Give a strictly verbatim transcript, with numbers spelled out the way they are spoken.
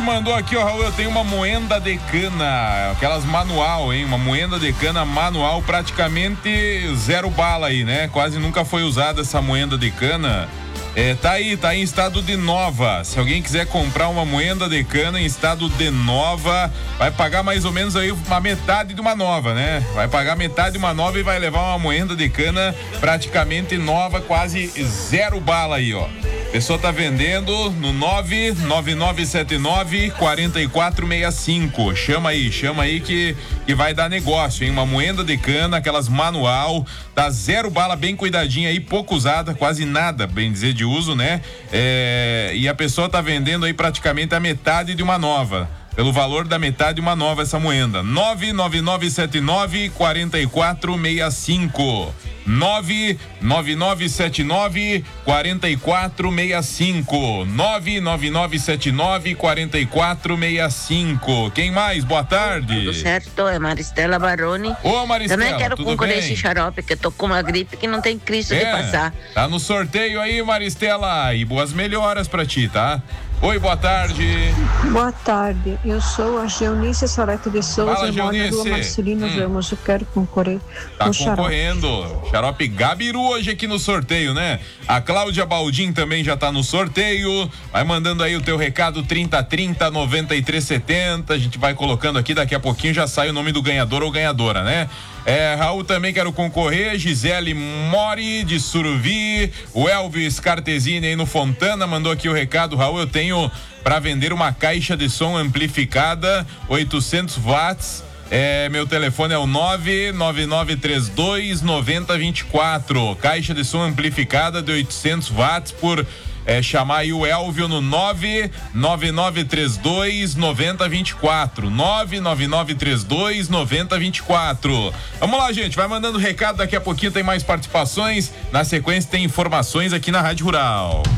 mandou aqui, ó, Raul, eu tenho uma moenda de cana, aquelas manual, hein? Uma moenda de cana manual, praticamente zero bala aí, né? Quase nunca foi usada essa moenda de cana. É, tá aí, tá em estado de nova. Se alguém quiser comprar uma moenda de cana em estado de nova, vai pagar mais ou menos aí uma metade de uma nova, né? Vai pagar metade de uma nova e vai levar uma moenda de cana praticamente nova, quase zero bala aí, ó. A pessoa tá vendendo no nove nove nove sete nove quatro quatro seis cinco. Chama aí, chama aí que, que vai dar negócio, hein? Uma moenda de cana, aquelas manual, dá zero bala, bem cuidadinha aí, pouco usada, quase nada, bem dizer, de uso, né? É, e a pessoa tá vendendo aí praticamente a metade de uma nova. Pelo valor da metade de uma nova essa moenda. nove nove nove sete nove quatro quatro seis cinco. nove nove nove sete nove quatro quatro seis cinco. nove nove nove sete nove quatro quatro seis cinco. Quem mais? Boa tarde. Tudo certo, é Maristela Baroni. Ô, Maristela, também quero tudo concorrer bem? Esse xarope, que eu tô com uma gripe que não tem Cristo É, de passar. tá no sorteio aí, Maristela, e boas melhoras pra ti, tá? Oi, boa tarde. Boa tarde, eu sou a Geonice Soreto de Souza, Fala, eu moro na Geonice. rua Marcelino Hum. Ramos, eu quero concorrer Tá no xarope. concorrendo. Xarope Gabiru hoje aqui no sorteio, né? A Cláudia Baldin também já tá no sorteio. Vai mandando aí o teu recado trinta trinta noventa e três setenta. A gente vai colocando aqui, daqui a pouquinho já sai o nome do ganhador ou ganhadora, né? É, Raul, também quero concorrer. Gisele Mori de Suruvi. O Elvis Cartesini aí no Fontana mandou aqui o recado. Raul, eu tenho para vender uma caixa de som amplificada oitocentos watts. É, meu telefone é o nove nove nove três dois nove zero dois quatro. Caixa de som amplificada de oitocentos watts por é, chamar aí o Elvio no nove nove nove três dois nove zero dois quatro. nove nove nove três dois nove zero dois quatro. Vamos lá, gente, vai mandando recado, daqui a pouquinho tem mais participações. Na sequência tem informações aqui na Rádio Rural.